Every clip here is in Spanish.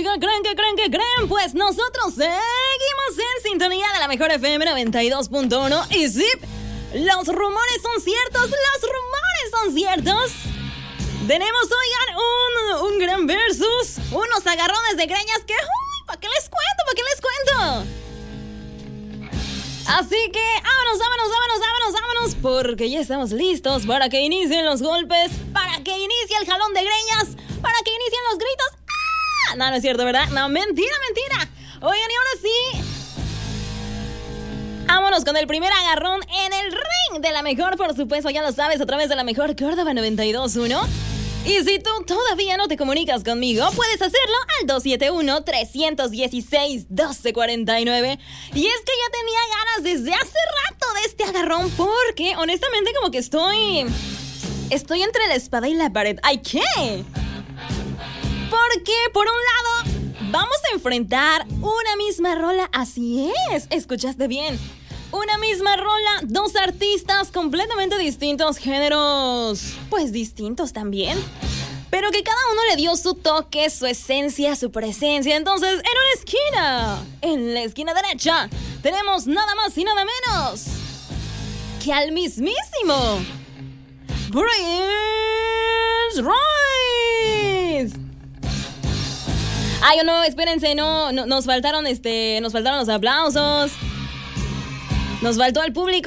¿Y qué creen? Pues nosotros seguimos en sintonía de la mejor FM 92.1. Y sí, los rumores son ciertos. Tenemos, oigan, un gran versus, unos agarrones de greñas que, uy, ¿para qué les cuento? Así que vámonos, porque ya estamos listos para que inicien los golpes, para que inicie el jalón de greñas, para que inicien los gritos. ¡Ah! No es cierto, ¿verdad? No, mentira. Oigan, y ahora sí, vámonos con el primer agarrón en el ring de la mejor, por supuesto, ya lo sabes, a través de la mejor Córdoba 92.1. Y si tú todavía no te comunicas conmigo, puedes hacerlo al 271-316-1249. Y es que ya tenía ganas desde hace rato de este agarrón, porque honestamente como que estoy entre la espada y la pared. ¿Ay, qué? Porque por un lado vamos a enfrentar una misma rola, así es, escuchaste bien. Una misma rola, dos artistas completamente distintos, géneros pues distintos también, pero que cada uno le dio su toque, su esencia, su presencia. Entonces, en la esquina derecha, tenemos nada más y nada menos que al mismísimo Prince Royce. Ay, no, espérense, no, nos faltaron los aplausos. Nos faltó el público.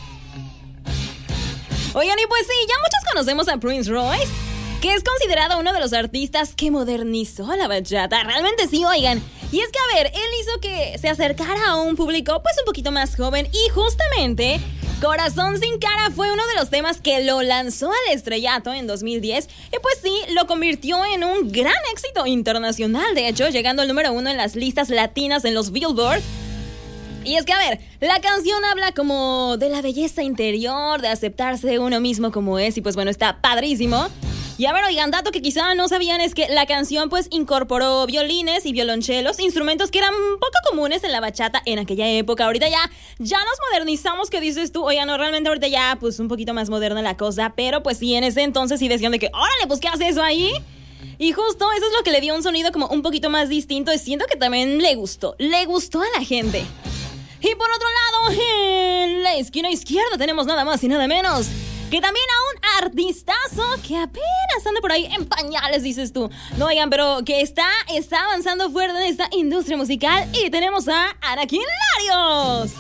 Oigan, y pues sí, ya muchos conocemos a Prince Royce, que es considerado uno de los artistas que modernizó la bachata. Realmente sí, oigan. Y es que, a ver, él hizo que se acercara a un público pues un poquito más joven. Y justamente Corazón sin Cara fue uno de los temas que lo lanzó al estrellato en 2010. Y pues sí, lo convirtió en un gran éxito internacional. De hecho, llegando al número 1 en las listas latinas en los Billboard. Y es que, a ver, la canción habla como de la belleza interior, de aceptarse uno mismo como es, y pues bueno, está padrísimo. Y a ver, oigan, dato que quizá no sabían es que la canción pues incorporó violines y violonchelos, instrumentos que eran poco comunes en la bachata en aquella época. Ahorita ya nos modernizamos, ¿qué dices tú? Oigan, no, realmente ahorita ya pues un poquito más moderna la cosa, pero pues sí, en ese entonces sí decían de que, órale, pues ¿qué hace eso ahí? Y justo eso es lo que le dio un sonido como un poquito más distinto, y siento que también le gustó a la gente. Y por otro lado, en la esquina izquierda tenemos nada más y nada menos que también a un artistazo que apenas anda por ahí en pañales, dices tú. No, oigan, pero que está avanzando fuerte en esta industria musical, y tenemos a Anakin Larios.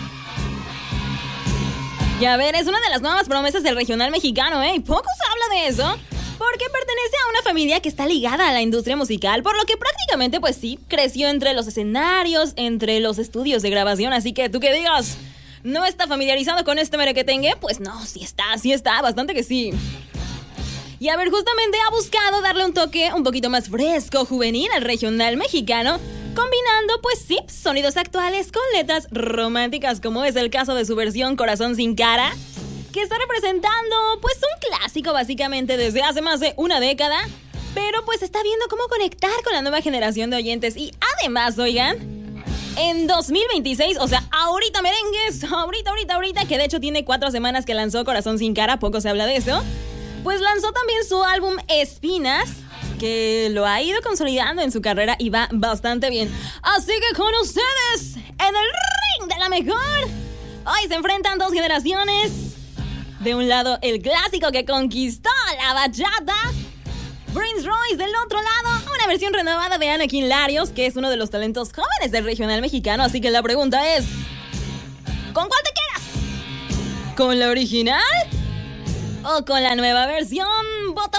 Y a ver, es una de las nuevas promesas del regional mexicano, ¿eh? Y poco se habla de eso, porque pertenece a una familia que está ligada a la industria musical, por lo que prácticamente, pues sí, creció entre los escenarios, entre los estudios de grabación. Así que, ¿tú qué digas? ¿No está familiarizado con este merequetengue? Pues no, sí está, bastante que sí. Y a ver, justamente ha buscado darle un toque un poquito más fresco, juvenil al regional mexicano, combinando, pues sí, sonidos actuales con letras románticas, como es el caso de su versión Corazón sin Cara, que está representando pues un clásico básicamente desde hace más de una década, pero pues está viendo cómo conectar con la nueva generación de oyentes. Y además, oigan, en 2026, o sea, ahorita merengues, ahorita, que de hecho tiene 4 semanas que lanzó Corazón sin Cara, poco se habla de eso, pues lanzó también su álbum Espinas, que lo ha ido consolidando en su carrera y va bastante bien. Así que con ustedes, en el ring de la mejor, hoy se enfrentan dos generaciones. De un lado, el clásico que conquistó la bachata, Prince Royce. Del otro lado, una versión renovada de Anakin Larios, que es uno de los talentos jóvenes del regional mexicano. Así que la pregunta es, ¿con cuál te quedas? ¿Con la original o con la nueva versión? Vota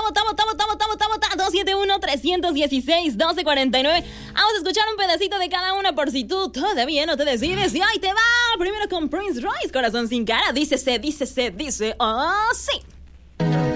271-316-1249. Vamos a escuchar un pedacito de cada una por si tú todavía no te decides. Y ahí te va, primero con Prince Royce, Corazón sin Cara. Dice, oh sí.